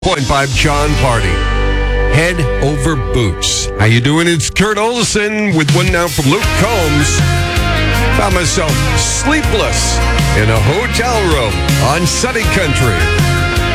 101.5 John Party. Head over boots. How you doing? It's Kurt Olson with one now from Luke Combs. Found myself sleepless in a hotel room on sunny country.